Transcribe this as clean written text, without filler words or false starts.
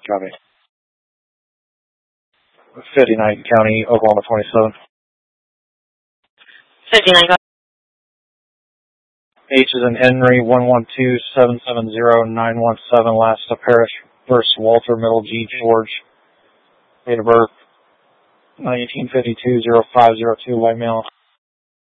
Copy. 59 County, Oklahoma 27. 59, go ahead. H is in Henry, 112-770-917, last parish, first Walter, middle G, George. Date of birth, 1952-0502, white male.